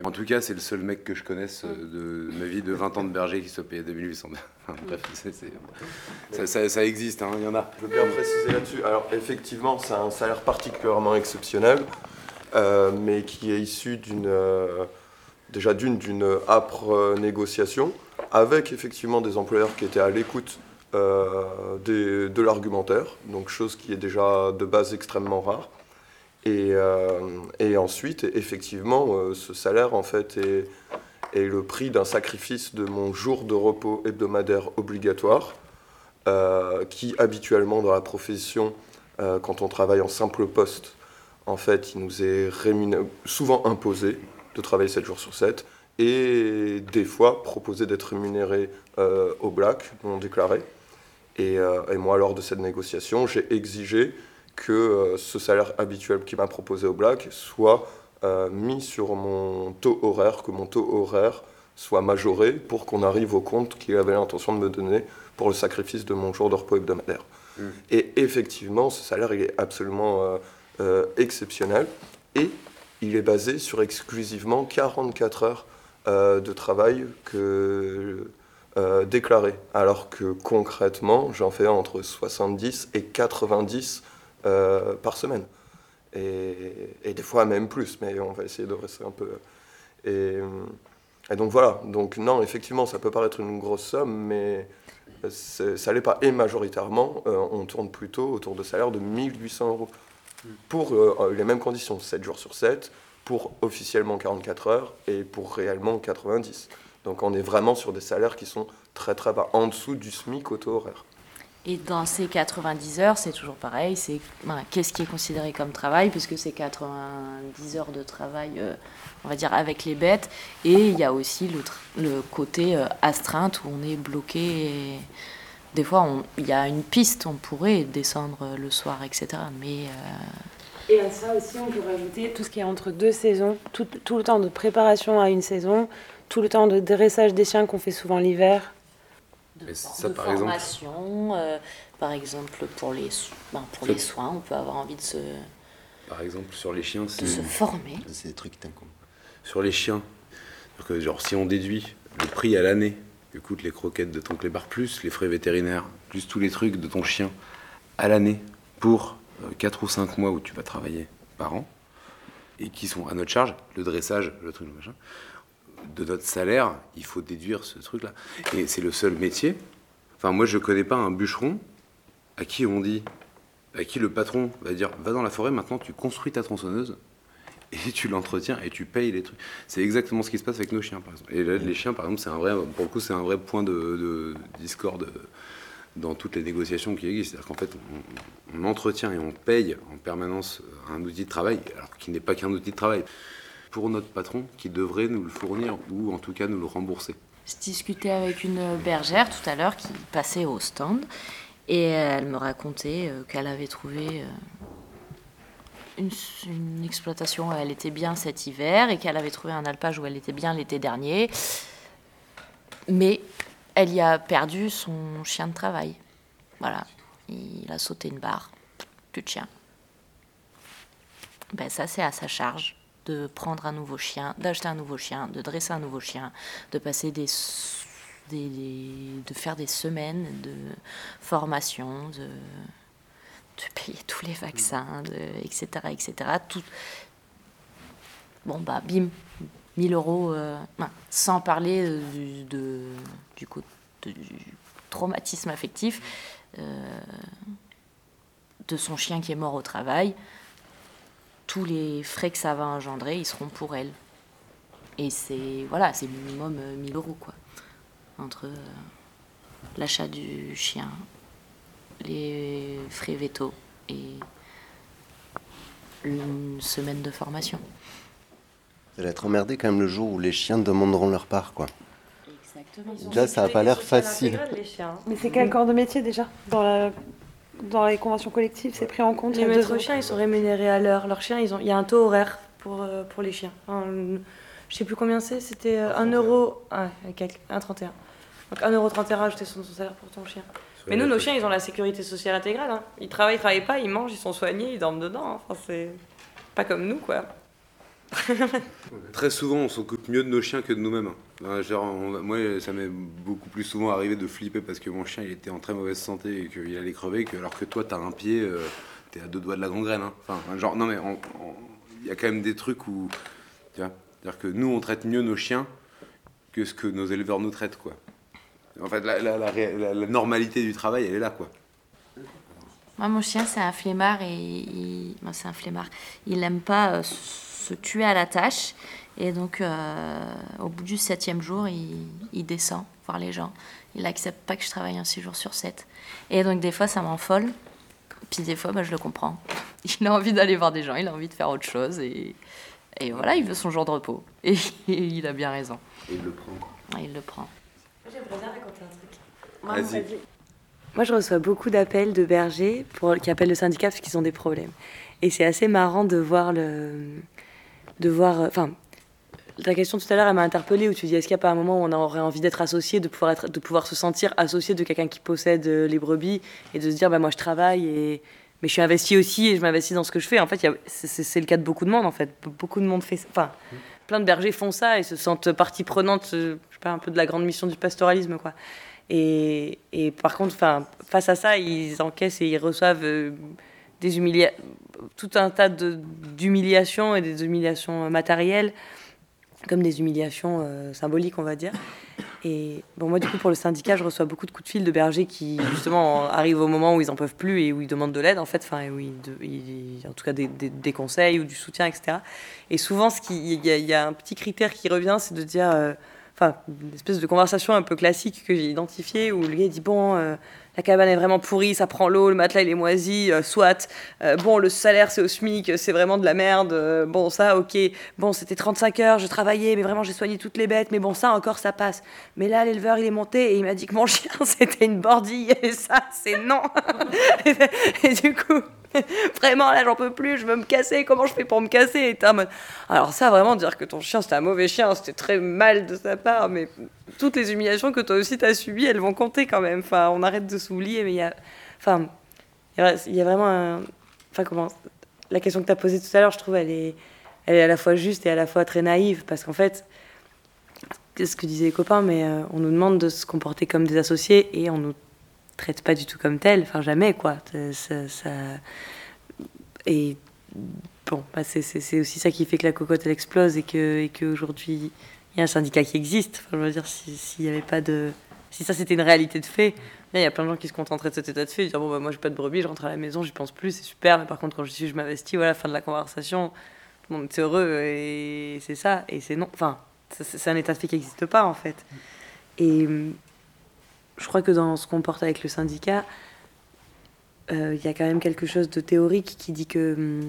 En tout cas, c'est le seul mec que je connaisse de ma vie de 20 ans de berger qui soit payé 2800. Enfin, bref, ça existe, hein, il y en a. Je veux bien préciser là-dessus. Alors, effectivement, c'est un salaire particulièrement exceptionnel, mais qui est issu d'une âpre négociation, avec effectivement des employeurs qui étaient à l'écoute de l'argumentaire, donc chose qui est déjà de base extrêmement rare. Et ensuite, effectivement, ce salaire en fait est le prix d'un sacrifice de mon jour de repos hebdomadaire obligatoire, qui habituellement dans la profession, quand on travaille en simple poste, en fait, il nous est souvent imposé de travailler 7 jours sur 7, et des fois proposé d'être rémunéré au black, non déclaré. Et moi, lors de cette négociation, j'ai exigé que ce salaire habituel qui m'a proposé au black soit mis sur mon taux horaire, que mon taux horaire soit majoré pour qu'on arrive au compte qu'il avait l'intention de me donner pour le sacrifice de mon jour de repos hebdomadaire. Et effectivement, ce salaire, il est absolument exceptionnel, et il est basé sur exclusivement 44 heures de travail déclarées, alors que concrètement, j'en fais entre 70 et 90 par semaine. Et des fois même plus, mais on va essayer de rester un peu... Et donc voilà, donc non, effectivement, ça peut paraître une grosse somme, mais ça l'est pas. Et majoritairement, on tourne plutôt autour de salaires de 1800 € pour les mêmes conditions, 7 jours sur 7, pour officiellement 44 heures et pour réellement 90. Donc on est vraiment sur des salaires qui sont très très bas, en dessous du SMIC au taux horaire. Et dans ces 90 heures, c'est toujours pareil, qu'est-ce qui est considéré comme travail, puisque c'est 90 heures de travail, on va dire, avec les bêtes, et il y a aussi le côté astreinte, où on est bloqué, et des fois, il y a une piste, on pourrait descendre le soir, etc. Mais... Et à ça aussi, on peut rajouter tout ce qui est entre deux saisons, tout le temps de préparation à une saison, tout le temps de dressage des chiens qu'on fait souvent l'hiver. De formation, par exemple pour les soins, on peut avoir envie de se... Par exemple, sur les chiens, de se former. C'est des trucs qui t'incombent. Sur les chiens, genre si on déduit le prix à l'année que coûtent les croquettes de ton clébard, plus les frais vétérinaires, plus tous les trucs de ton chien à l'année pour 4 ou 5 mois où tu vas travailler par an, et qui sont à notre charge, le dressage, le truc, le machin, de notre salaire, il faut déduire ce truc-là. Et c'est le seul métier. Enfin, moi, je connais pas un bûcheron à qui on dit, à qui le patron va dire, va dans la forêt, maintenant tu construis ta tronçonneuse et tu l'entretiens et tu payes les trucs. C'est exactement ce qui se passe avec nos chiens, par exemple. Et là, les chiens, par exemple, pour le coup, c'est un vrai point de discorde dans toutes les négociations qui existent. C'est-à-dire qu'en fait, on entretient et on paye en permanence un outil de travail, alors qu'il n'est pas qu'un outil de travail, pour notre patron qui devrait nous le fournir ou en tout cas nous le rembourser. Je discutais avec une bergère tout à l'heure qui passait au stand et elle me racontait qu'elle avait trouvé une exploitation où elle était bien cet hiver et qu'elle avait trouvé un alpage où elle était bien l'été dernier, mais elle y a perdu son chien de travail. Voilà, il a sauté une barre, plus de chien. Ben ça, c'est à sa charge de prendre un nouveau chien, d'acheter un nouveau chien, de dresser un nouveau chien, de passer de faire des semaines de formation, de payer tous les vaccins, etc., etc. Tout. Bon, bah, bim, 1000 €, sans parler du traumatisme affectif de son chien qui est mort au travail. Tous les frais que ça va engendrer, ils seront pour elle. Et c'est minimum 1000 €, quoi. Entre l'achat du chien, les frais vétos et une semaine de formation. Ça va être emmerdé quand même le jour où les chiens demanderont leur part, quoi. Exactement. Déjà, ça n'a pas l'air facile. Les chiens. Mais c'est quel corps de métier déjà dans les conventions collectives, c'est pris en compte. Les maîtres chiens, ils sont rémunérés à l'heure. Leurs chiens, il y a un taux horaire pour les chiens. Je sais plus combien c'était 1 €, 1,31 €. Donc 1,31 € ajouté sur son salaire pour ton chien. Mais nous, nos chiens, ils ont la sécurité sociale intégrale. Ils travaillent pas, ils mangent, ils sont soignés, ils dorment dedans. Enfin, c'est pas comme nous, quoi. Très souvent, on s'occupe mieux de nos chiens que de nous-mêmes. Moi, ça m'est beaucoup plus souvent arrivé de flipper parce que mon chien il était en très mauvaise santé et qu'il allait crever, alors que toi, t'as un pied, t'es à 2 doigts de la gangrène. Hein. Enfin, genre, non mais il y a quand même des trucs où, tu vois, c'est-à-dire que nous, on traite mieux nos chiens que ce que nos éleveurs nous traitent, quoi. En fait, la normalité du travail, elle est là, quoi. Moi, mon chien, c'est un flemmard c'est un flemmard. Il n'aime pas se tuer à la tâche. Et donc, au bout du 7e jour, il descend voir les gens. Il n'accepte pas que je travaille un 6 jours sur 7. Et donc, des fois, ça m'enfolle. Puis des fois, je le comprends. Il a envie d'aller voir des gens, il a envie de faire autre chose. Et voilà, il veut son jour de repos. Et il a bien raison. Et il le prend. Ouais, il le prend. J'aimerais bien raconter un truc. Vas-y. Moi, je reçois beaucoup d'appels de bergers qui appellent le syndicat parce qu'ils ont des problèmes. Et c'est assez marrant de voir enfin, ta question tout à l'heure, elle m'a interpellée où tu dis est-ce qu'il n'y a pas un moment où on aurait envie d'être associé, de pouvoir se sentir associé de quelqu'un qui possède les brebis et de se dire moi je travaille mais je suis investi aussi et je m'investis dans ce que je fais. En fait, c'est le cas de beaucoup de monde. En fait, beaucoup de monde fait ça. Enfin, plein de bergers font ça et se sentent partie prenante, je sais pas, un peu de la grande mission du pastoralisme, quoi. Et par contre, face à ça, ils encaissent et ils reçoivent tout un tas d'humiliations et des humiliations matérielles, comme des humiliations symboliques, on va dire. Et bon, moi, du coup, pour le syndicat, je reçois beaucoup de coups de fil de bergers qui, justement, arrivent au moment où ils n'en peuvent plus et où ils demandent de l'aide, en fait, et où en tout cas des conseils ou du soutien, etc. Et souvent, il y a un petit critère qui revient, c'est de dire... une espèce de conversation un peu classique que j'ai identifiée où le gars dit bon, la cabane est vraiment pourrie, ça prend l'eau, le matelas il est moisi, soit. Bon, le salaire c'est au SMIC, c'est vraiment de la merde. Bon, ça, ok. Bon, c'était 35 heures, je travaillais, mais vraiment j'ai soigné toutes les bêtes, mais bon, ça encore ça passe. Mais là, l'éleveur il est monté et il m'a dit que mon chien c'était une bordille et ça, c'est non. Et du coup. Vraiment, là, j'en peux plus, je veux me casser, comment je fais pour me casser? Et t'es en mode... Alors ça, vraiment, dire que ton chien, c'était un mauvais chien, c'était très mal de sa part, mais toutes les humiliations que toi aussi t'as subies, elles vont compter quand même. Enfin, on arrête de s'oublier, mais il y a... Enfin, il y a vraiment un... Enfin, comment... La question que t'as posée tout à l'heure, je trouve, elle est à la fois juste et à la fois très naïve, parce qu'en fait, c'est ce que disaient les copains, mais on nous demande de se comporter comme des associés, et on nous traite pas du tout comme tel, enfin jamais quoi. Et bon, c'est aussi ça qui fait que la cocotte elle explose et que aujourd'hui il y a un syndicat qui existe. Enfin, je veux dire, s'il y avait pas de, si ça c'était une réalité de fait, là il y a plein de gens qui se contenteraient de cet état de fait, et dire bon bah moi j'ai pas de brebis, je rentre à la maison, j'y pense plus, c'est super, mais par contre quand je m'investis, voilà, fin de la conversation, tout le monde est heureux et c'est ça, et c'est non, enfin c'est un état de fait qui n'existe pas en fait. Et je crois que dans ce qu'on porte avec le syndicat, il y a quand même quelque chose de théorique qui dit que...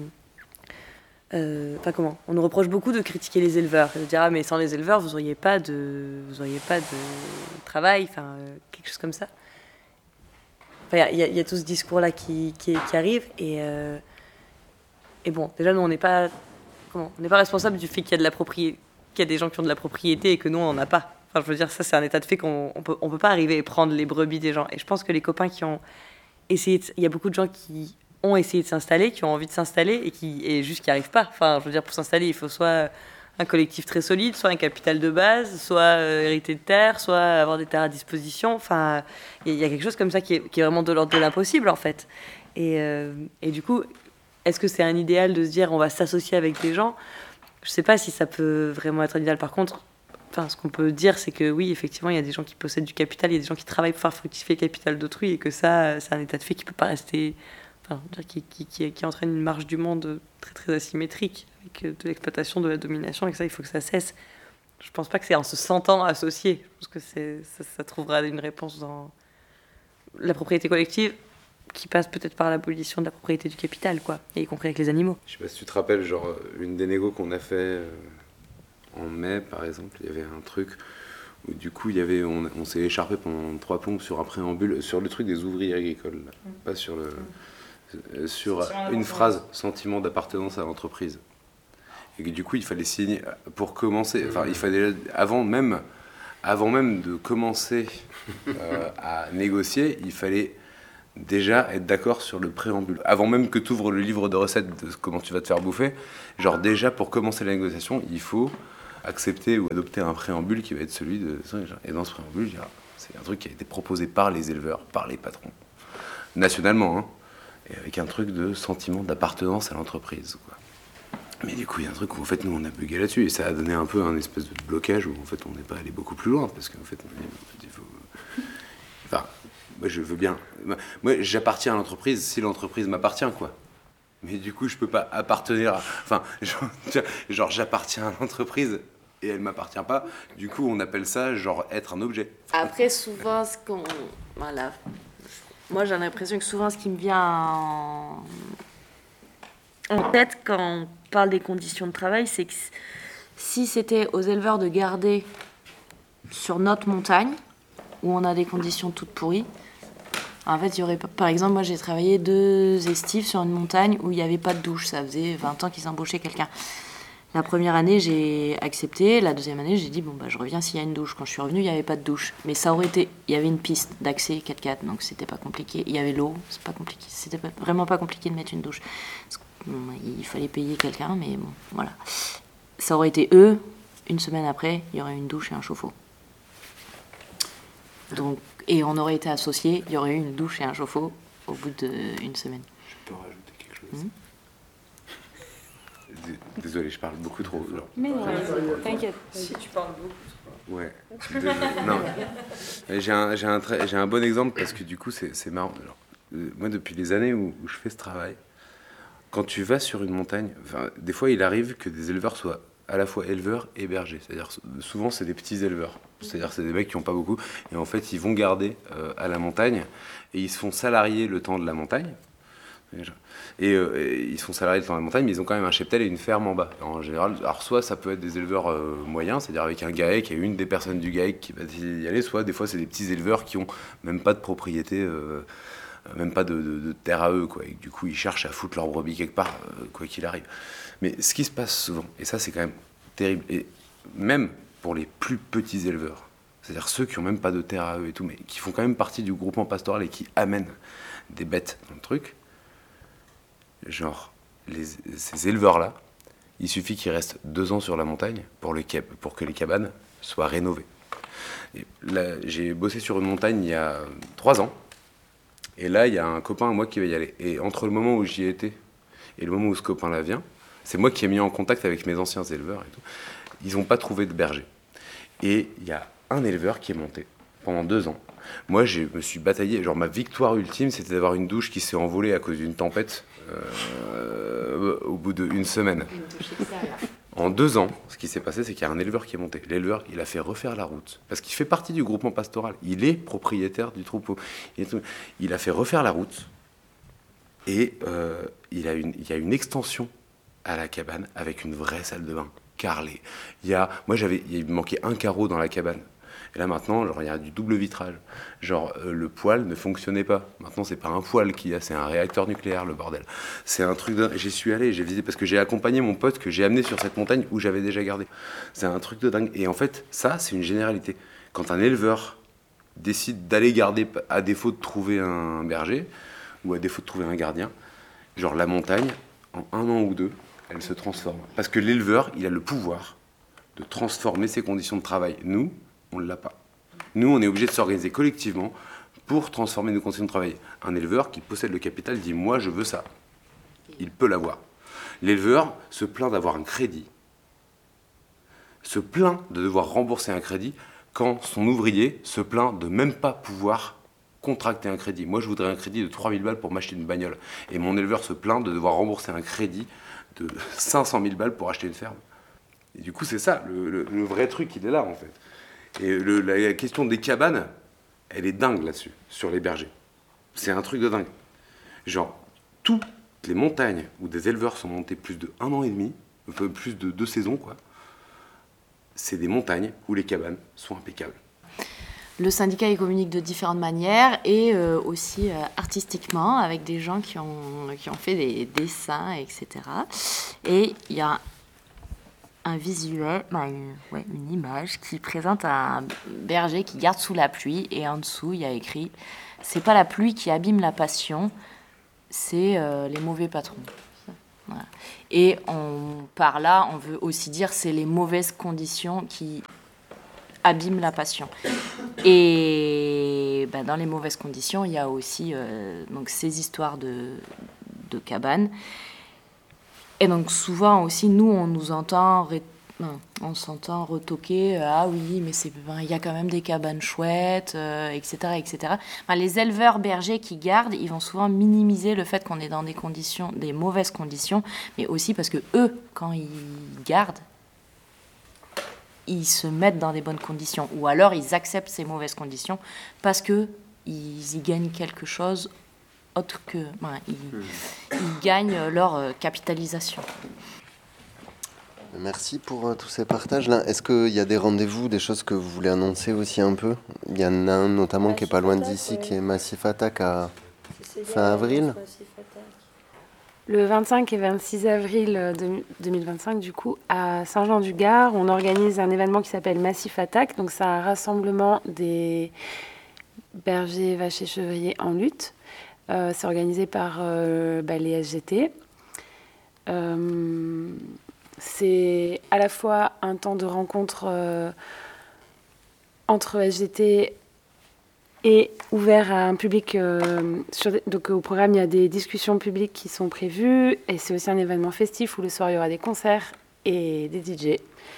on nous reproche beaucoup de critiquer les éleveurs. De dire, ah mais sans les éleveurs, vous n'auriez pas de travail, quelque chose comme ça. Il y a tout ce discours-là qui arrive. Et bon, déjà, nous, on n'est pas responsable du fait qu'il y a qu'il y a des gens qui ont de la propriété et que nous, on n'en a pas. Enfin, je veux dire, ça, c'est un état de fait qu'on peut pas arriver et prendre les brebis des gens. Et je pense que les copains qui ont essayé... Il y a beaucoup de gens qui ont essayé de s'installer, qui ont envie de s'installer et juste qui n'y arrivent pas. Enfin, je veux dire, pour s'installer, il faut soit un collectif très solide, soit un capital de base, soit hériter de terre, soit avoir des terres à disposition. Enfin, il y a quelque chose comme ça qui est vraiment de l'ordre de l'impossible, en fait. Et du coup, est-ce que c'est un idéal de se dire on va s'associer avec des gens? Je ne sais pas si ça peut vraiment être un idéal. Par contre... ce qu'on peut dire, c'est que oui, effectivement, il y a des gens qui possèdent du capital, il y a des gens qui travaillent pour faire fructifier le capital d'autrui, et que ça, c'est un état de fait qui peut pas rester, qui entraîne une marche du monde très très asymétrique, avec de l'exploitation, de la domination, et que ça, il faut que ça cesse. Je pense pas que c'est en se sentant associé. Je pense que ça trouvera une réponse dans la propriété collective, qui passe peut-être par l'abolition de la propriété du capital, quoi, y compris avec les animaux. Je sais pas si tu te rappelles, genre, une des négos qu'on a fait... En mai, par exemple, il y avait un truc où du coup, on s'est écharpé pendant 3 plombs sur un préambule, sur le truc des ouvriers agricoles, là. Pas sur sur une phrase, sentiment d'appartenance à l'entreprise. Et que du coup, il fallait signer pour commencer. Enfin, il fallait avant même de commencer à négocier, il fallait déjà être d'accord sur le préambule. Avant même que tu ouvres le livre de recettes de comment tu vas te faire bouffer, genre déjà pour commencer la négociation, il faut accepter ou adopter un préambule qui va être celui de... Et dans ce préambule, c'est un truc qui a été proposé par les éleveurs, par les patrons, nationalement, hein, et avec un truc de sentiment d'appartenance à l'entreprise, quoi. Mais du coup, il y a un truc où en fait, nous, on a bugué là-dessus, et ça a donné un peu un espèce de blocage où en fait, on n'est pas allé beaucoup plus loin, parce qu'en fait, il faut... Enfin, moi, je veux bien... Moi, j'appartiens à l'entreprise si l'entreprise m'appartient, quoi. Mais du coup, je peux pas appartenir à... Enfin, genre j'appartiens à l'entreprise et elle m'appartient pas. Du coup, on appelle ça, genre, être un objet. Après, souvent, voilà. Moi, j'ai l'impression que souvent, ce qui me vient en tête quand on parle des conditions de travail, c'est que si c'était aux éleveurs de garder sur notre montagne, où on a des conditions toutes pourries, en fait, il y aurait, par exemple, moi, j'ai travaillé 2 estives sur une montagne où il n'y avait pas de douche. Ça faisait 20 ans qu'ils embauchaient quelqu'un. La première année, j'ai accepté. La deuxième année, j'ai dit, bon, bah, je reviens s'il y a une douche. Quand je suis revenue, il n'y avait pas de douche. Mais ça aurait été... Il y avait une piste d'accès 4x4, donc c'était pas compliqué. Il y avait l'eau, c'est pas compliqué. C'était vraiment pas compliqué de mettre une douche. Il fallait payer quelqu'un, mais bon, voilà. Ça aurait été eux. Une semaine après, il y aurait une douche et un chauffe-eau. Donc, et on aurait été associés, il y aurait eu une douche et un chauffe-eau au bout d'une semaine. Je peux rajouter quelque chose. Désolé, je parle beaucoup trop. Genre. Mais non, t'inquiète. Si tu parles beaucoup. Ouais. Non. J'ai un bon exemple parce que du coup, c'est marrant. Alors, moi, depuis les années où je fais ce travail, quand tu vas sur une montagne, des fois, il arrive que des éleveurs soient à la fois éleveurs et bergers. C'est-à-dire, souvent, c'est des petits éleveurs. C'est-à-dire, c'est des mecs qui n'ont pas beaucoup. Et en fait, ils vont garder à la montagne et ils se font salarier le temps de la montagne. Et ils sont salariés le temps de la montagne, mais ils ont quand même un cheptel et une ferme en bas. En général, alors soit ça peut être des éleveurs moyens, c'est-à-dire avec un GAEC et une des personnes du GAEC qui va y aller, soit des fois c'est des petits éleveurs qui ont même pas de propriété, même pas de terre à eux, quoi. Et du coup, ils cherchent à foutre leur brebis quelque part, quoi qu'il arrive. Mais ce qui se passe souvent, et ça c'est quand même terrible, et même pour les plus petits éleveurs, c'est-à-dire ceux qui ont même pas de terre à eux et tout, mais qui font quand même partie du groupement pastoral et qui amènent des bêtes dans le truc, genre, ces éleveurs-là, il suffit qu'ils restent 2 ans sur la montagne pour que les cabanes soient rénovées. Et là, j'ai bossé sur une montagne il y a 3 ans, et là, il y a un copain à moi qui va y aller. Et entre le moment où j'y étais et le moment où ce copain-là vient, c'est moi qui ai mis en contact avec mes anciens éleveurs et tout. Ils n'ont pas trouvé de berger. Et il y a un éleveur qui est monté pendant 2 ans. Moi, je me suis bataillé. Genre, ma victoire ultime, c'était d'avoir une douche qui s'est envolée à cause d'une tempête au bout d'1 semaine. En 2 ans, ce qui s'est passé, c'est qu'il y a un éleveur qui est monté. L'éleveur, il a fait refaire la route. Parce qu'il fait partie du groupement pastoral. Il est propriétaire du troupeau. Il a fait refaire la route. Et il y a une extension à la cabane avec une vraie salle de bain carrelée. Il me manquait un carreau dans la cabane. Et là maintenant, genre, il y a du double vitrage. Genre, le poêle ne fonctionnait pas. Maintenant, c'est pas un poêle qu'il y a, c'est un réacteur nucléaire, le bordel. C'est un truc de... J'y suis allé, j'ai visité, parce que j'ai accompagné mon pote que j'ai amené sur cette montagne où j'avais déjà gardé. C'est un truc de dingue. Et en fait, ça, c'est une généralité. Quand un éleveur décide d'aller garder, à défaut de trouver un berger, ou à défaut de trouver un gardien, genre la montagne, en 1 an ou 2, elle se transforme. Parce que l'éleveur, il a le pouvoir de transformer ses conditions de travail. Nous, on ne l'a pas. Nous, on est obligé de s'organiser collectivement pour transformer nos conditions de travail. Un éleveur qui possède le capital dit « moi, je veux ça ». Il peut l'avoir. L'éleveur se plaint d'avoir un crédit, se plaint de devoir rembourser un crédit quand son ouvrier se plaint de même pas pouvoir contracter un crédit. Moi, je voudrais un crédit de 3000 balles pour m'acheter une bagnole. Et mon éleveur se plaint de devoir rembourser un crédit de 500 000 balles pour acheter une ferme. Et du coup, c'est ça, le vrai truc, il est là, en fait. Et la question des cabanes, elle est dingue là-dessus, sur les bergers. C'est un truc de dingue. Genre, toutes les montagnes où des éleveurs sont montés plus de 1 an et demi, plus de 2 saisons, quoi, c'est des montagnes où les cabanes sont impeccables. Le syndicat, il communique de différentes manières et aussi artistiquement avec des gens qui ont fait des dessins, etc. Et il y a un visuel, une image qui présente un berger qui garde sous la pluie et en dessous il y a écrit « C'est pas la pluie qui abîme la passion, c'est les mauvais patrons ». Voilà. Et par là, on veut aussi dire c'est les mauvaises conditions qui abîment la passion. Et dans les mauvaises conditions, il y a aussi donc ces histoires de cabanes. Et donc souvent aussi, nous, on s'entend retoquer, ah oui, mais il y a quand même des cabanes chouettes, etc., etc. Les éleveurs bergers qui gardent, ils vont souvent minimiser le fait qu'on est dans des mauvaises conditions, mais aussi parce que eux, quand ils gardent, ils se mettent dans des bonnes conditions, ou alors ils acceptent ces mauvaises conditions parce que ils y gagnent quelque chose autre que ils gagnent leur capitalisation. Merci pour tous ces partages-là. Est-ce qu'il y a des rendez-vous, des choses que vous voulez annoncer aussi un peu? Il y en a un notamment qui est pas loin d'ici, qui est Massif Attack à fin avril. Le 25 et 26 avril 2025, du coup, à Saint-Jean-du-Gard, on organise un événement qui s'appelle Massif Attack. Donc, c'est un rassemblement des bergers, vaches et chevriers en lutte. C'est organisé par les SGT. C'est à la fois un temps de rencontre entre SGT et ouvert à un public. Donc au programme, il y a des discussions publiques qui sont prévues. Et c'est aussi un événement festif où le soir, il y aura des concerts et des DJ.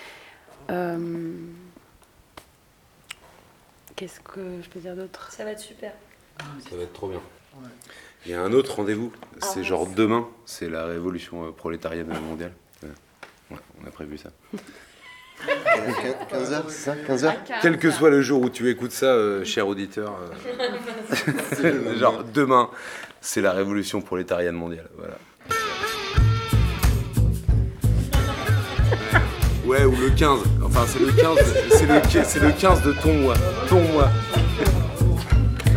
Qu'est-ce que je peux dire d'autre? Ça va être super. Ça va être trop bien. Il y a un autre rendez-vous, c'est genre demain, c'est la révolution prolétarienne mondiale. Ouais, on a prévu ça. 15h, c'est ça? 15h? Quel que soit le jour où tu écoutes ça, cher auditeur, genre demain, c'est la révolution prolétarienne mondiale. Voilà. Ouais, ou le 15. Enfin, c'est le 15. C'est le 15 de ton mois. Ton mois.